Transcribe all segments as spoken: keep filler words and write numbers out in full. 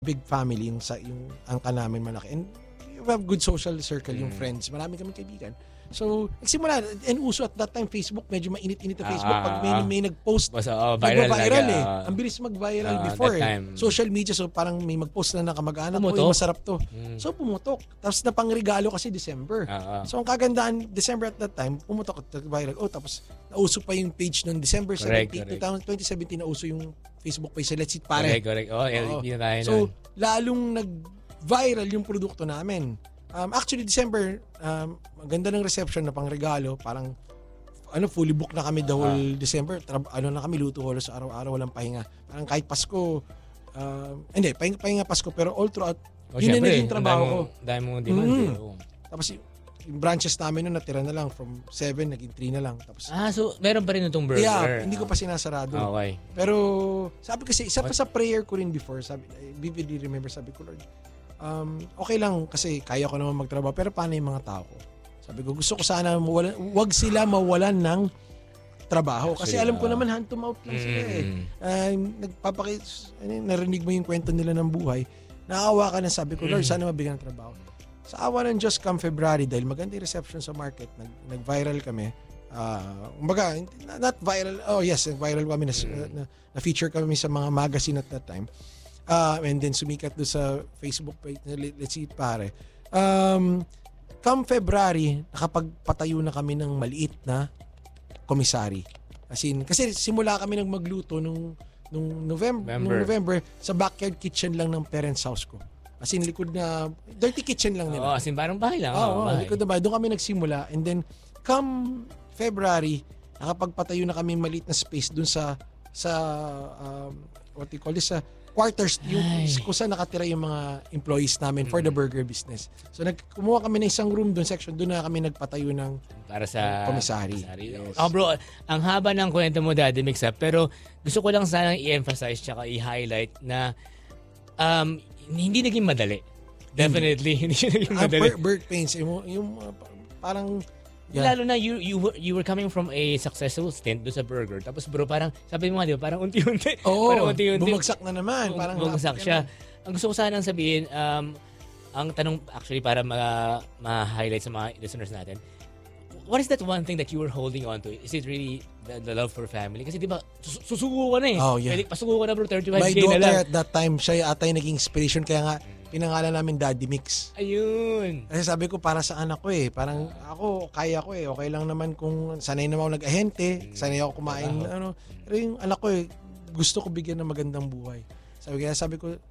big family yung sa yung angka namin malaki. And we have good social circle yung Mm. friends. Marami kaming kaibigan. So, nagsimula, and uso at that time, Facebook, medyo mainit-init na Facebook. Ah, Pag may, ah. may nag-post, Basta, oh, viral, nag-viral lagi, eh. ah. Ang bilis mag-viral Ah, before that eh. time. Social media, so parang may mag-post na nakamag-anak. Pumutok? Uy, masarap to. Mm. So, pumutok. Tapos na pangregalo kasi December. Ah, ah. So, ang kagandaan, December at that time, pumutok at viral. Oh, tapos, nauso pa yung page noong December Correct, seventeenth, correct. twenty seventeen, nauso yung Facebook page sa Let's Eat Pare. Correct, correct. Oh, L E D na tayo So, nun. lalong nag-viral yung produkto namin. Um, actually, December, um, maganda ng reception na pang regalo. Parang, ano, fully booked na kami the whole December. Tra- ano na kami, luto halos araw-araw, walang pahinga. Parang kahit Pasko, um, hindi, pahinga, pahinga Pasko, pero all throughout, Oh, yun na syempre, naging trabaho ko. ang dami mong demand. Mm. eh, oh. Tapos, y- yung branches namin nun, natira na lang. From seven, naging three na lang. Tapos, Ah, so meron pa rin itong burger. yeah, hindi ko pa sinasarado. Okay. Pero, sabi kasi, isa pa sa prayer ko rin before, sabi, I vividly remember, sabi ko, Lord, um, okay lang kasi kaya ko naman magtrabaho, pero paano yung mga tao ko? Sabi ko, gusto ko sana, mawalan, wag sila mawalan ng trabaho. Kasi Actually, alam ko ah. naman, hand to mouth lang sila eh. Mm. Uh, nagpapakit, ano, narinig mo yung kwento nila ng buhay, naawa ka na, sabi ko, Lord, Mm. sana mabigyan ng trabaho. Sa awa ng Diyos come February, dahil maganda yung reception sa market, nag, nag-viral kami. Uh, umbaga, not viral, oh yes, viral kami, na, na, na feature kami sa mga magazine at that time. Uh, and then sumikat doon sa Facebook page na Let's Eat Pare. Um, come February, nakapagpatayo na kami ng maliit na komisari. As in, kasi simula kami nang magluto nung, nung November, November. nung November sa backyard kitchen lang ng parents' house ko. As in, likod na, dirty kitchen lang Oo, nila. as in, parang bahay lang. Oo, oh, oh, bahay. likod na bahay. Doon kami nagsimula. And then, come February, nakapagpatayo na kami maliit na space doon sa, sa, um, what do you call this, sa quarters, yung Ay. kung saan nakatira yung mga employees namin for the burger business. So, nag, kumuha kami ng isang room doon, section, doon na kami nagpatayo ng Para sa Komisari. komisari. Yes. Oh, bro, ang haba ng kwento mo, Daddy Mix, ha? Pero gusto ko lang sanang i-emphasize tsaka i-highlight na um, hindi naging madali. Definitely, hindi siya naging ah, madali. birth, birth pains. Yung, yung uh, parang, yeah. Lalo na you you were, you were coming from a successful stint do sa burger. Tapos bro, parang sabi mo nga, di ba, parang unti-unti. Oo, parang unti-unti. bumagsak na naman. Parang bumagsak siya. Ang gusto ko sanang sabihin, um, ang tanong actually para ma- ma-highlight sa mga listeners natin, what is that one thing that you were holding on to? Is it really the, the love for family? Kasi di ba, sus- susuko ka na eh. Oh, yeah. Pwede, pasuko ka na bro, thirty-five My K na lang. daughter at that time, siya ata yung naging inspiration. Kaya nga, pinangalan namin Daddy Mix. Ayun. Kasi sabi ko, para sa anak ko eh. Parang ako, kaya ko eh. Okay lang naman kung sanay naman ako nag-ahente. Sanay ako kumain. Ano. Pero yung anak ko eh, gusto ko bigyan ng magandang buhay. Sabi kaya sabi ko,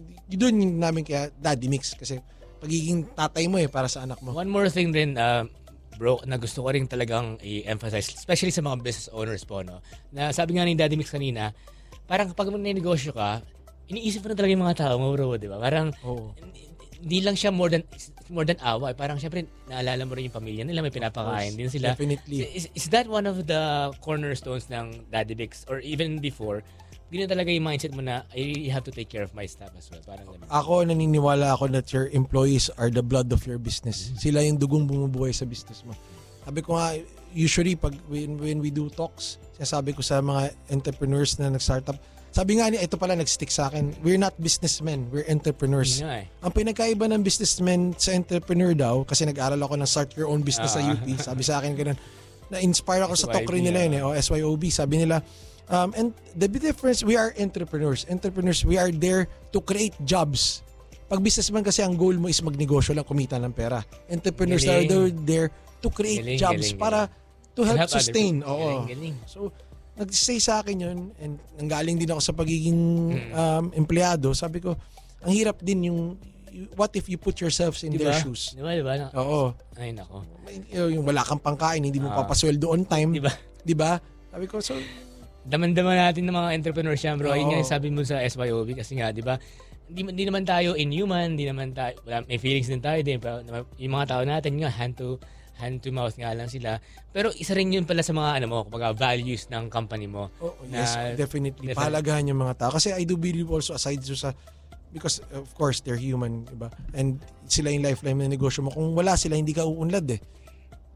doon namin kaya Daddy Mix. Kasi pagiging tatay mo eh, para sa anak mo. One more thing din, uh, bro, na gusto ko rin talagang i-emphasize, especially sa mga business owners po, no? Na sabi nga ni Daddy Mix kanina, parang kapag mag-negosyo ka, iniisip mo na talaga yung mga tao mo, bro, di ba? Parang, Oo. hindi lang siya more than more than awa. Parang syempre, naalala mo rin yung pamilya nila, may pinapakain din sila. Definitely. Is, is that one of the cornerstones ng Daddy Mix? Or even before, hindi na talaga yung mindset mo na, I really have to take care of my staff as well. Parang ganun. Ako, naniniwala ako that your employees are the blood of your business. Sila yung dugong bumubuhay sa business mo. Sabi ko nga, usually, pag when, when we do talks, sinasabi ko sa mga entrepreneurs na nag-startup, sabi nga niya, ito pala nag-stick sa akin, we're not businessmen, we're entrepreneurs. Yun nga eh. Ang pinagkaiba ng businessman sa entrepreneur daw, kasi nag-aral ako ng start your own business sa Ah. U P, sabi sa akin ganun, na-inspire ako sa S Y B, talk rin nila yun eh, ah. o S Y O B, sabi nila, um, and the big difference, we are entrepreneurs. Entrepreneurs, we are there to create jobs. Pag businessman kasi ang goal mo is magnegosyo lang, kumita ng pera. Entrepreneurs Galing. are there to create Galing, jobs galing, para to help, help other sustain. people. Oo. Galing, galing. So, nag-stay sa akin yun and nanggaling din ako sa pagiging Mm. um, empleyado. Sabi ko, ang hirap din yung what if you put yourselves in Diba? their shoes? Diba, diba? Na- Oo. Ay, nako. Yung, yung wala kang pangkain, hindi mo Ah. papasweldo on time. Diba? Di ba? Sabi ko, so, Daman-daman natin ng mga entrepreneurs yan, bro. Ayun Oo. nga yung sabi mo sa S Y O B kasi nga, di ba? Hindi, hindi naman tayo inhuman, hindi naman tayo, wala, may feelings din tayo din. Pero yung mga tao natin nga, hand to, hand to mouth nga lang sila. Pero isa rin yun pala sa mga, ano mo, kumbaga values ng company mo. oh, Na- yes, definitely. definitely. Pahalagahan yung mga tao. Kasi I do believe also aside so sa, because of course, they're human, di ba? And sila yung lifeline na negosyo mo. Kung wala sila, hindi ka uunlad eh.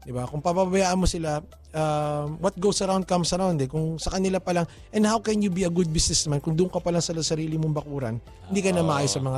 'Di ba? Kung papabayaan mo sila, um, what goes around comes around eh. Kung sa kanila pa lang, and how can you be a good businessman kung doon ka pa lang sa sarili mong bakuran, hindi ka na maayos sa mga